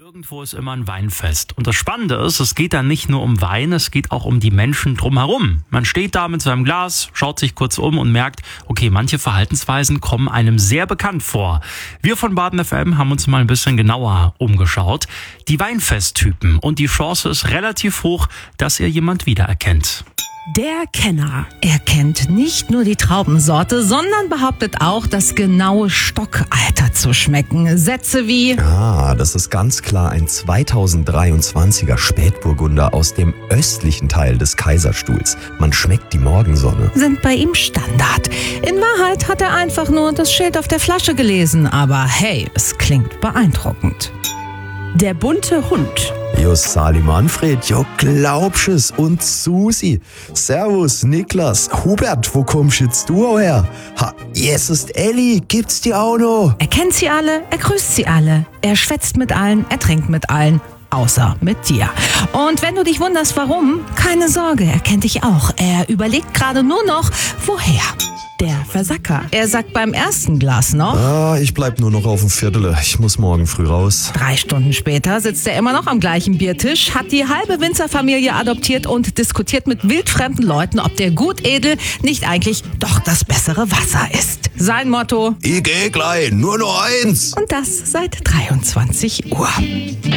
Irgendwo ist immer ein Weinfest. Und das Spannende ist, es geht da nicht nur um Wein, es geht auch um die Menschen drumherum. Man steht da mit seinem Glas, schaut sich kurz um und merkt, okay, manche Verhaltensweisen kommen einem sehr bekannt vor. Wir von Baden FM haben uns mal ein bisschen genauer umgeschaut. Die Weinfesttypen. Und die Chance ist relativ hoch, dass ihr jemand wiedererkennt. Der Kenner. Er kennt nicht nur die Traubensorte, sondern behauptet auch, das genaue Stockalter zu schmecken. Sätze wie: Das ist ganz klar ein 2023er Spätburgunder aus dem östlichen Teil des Kaiserstuhls. Man schmeckt die Morgensonne. Sind bei ihm Standard. In Wahrheit hat er einfach nur das Schild auf der Flasche gelesen. Aber hey, es klingt beeindruckend. Der bunte Hund. Jo, Sali Manfred, jo, glaubst es? Und Susi. Servus, Niklas. Hubert, wo kommst jetzt du her? Jesus, Elli, gibt's die auch noch? Er kennt sie alle, er grüßt sie alle. Er schwätzt mit allen, er trinkt mit allen. Außer mit dir. Und wenn du dich wunderst, warum, keine Sorge, er kennt dich auch. Er überlegt gerade nur noch, woher. Der Versacker. Er sagt beim ersten Glas noch: Ich bleib nur noch auf dem Viertel. Ich muss morgen früh raus. 3 Stunden später sitzt er immer noch am gleichen Biertisch, hat die halbe Winzerfamilie adoptiert und diskutiert mit wildfremden Leuten, ob der Gutedel nicht eigentlich doch das bessere Wasser ist. Sein Motto: Ich geh gleich, nur noch eins. Und das seit 23 Uhr.